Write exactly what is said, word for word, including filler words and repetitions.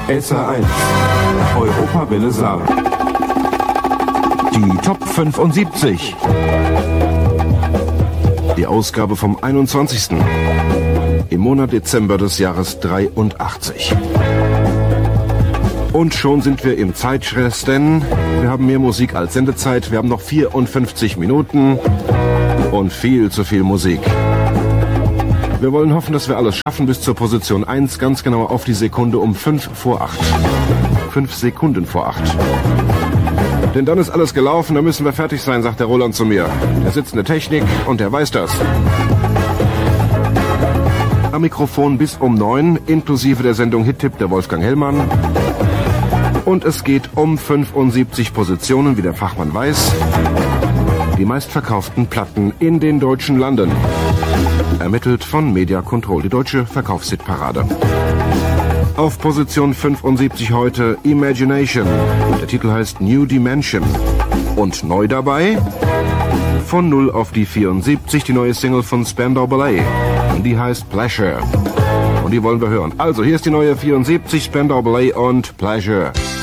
S R eins Europawelle Saar. Die Top fünfundsiebzig. Die Ausgabe vom einundzwanzigsten im Monat Dezember des Jahres dreiundachtzig. Und schon sind wir im Zeitstress, denn wir haben mehr Musik als Sendezeit. Wir haben noch vierundfünfzig Minuten und viel zu viel Musik. Wir wollen hoffen, dass wir alles schaffen bis zur Position eins, ganz genau auf die Sekunde um fünf vor acht. Fünf Sekunden vor acht. Denn dann ist alles gelaufen, dann müssen wir fertig sein, sagt der Roland zu mir. Der sitzt in der Technik und der weiß das. Am Mikrofon bis um neun, inklusive der Sendung Hit-Tipp der Wolfgang Hellmann. Und es geht um fünfundsiebzig Positionen, wie der Fachmann weiß. Die meistverkauften Platten in den deutschen Landen. Ermittelt von Media Control, die deutsche Verkaufshitparade. Auf Position fünfundsiebzig heute Imagination. Der Titel heißt New Dimension. Und neu dabei, von null auf die vierundsiebzig, die neue Single von Spandau Ballet. Die heißt Pleasure. Und die wollen wir hören. Also, hier ist die neue vierundsiebzig, Spandau Ballet und Pleasure.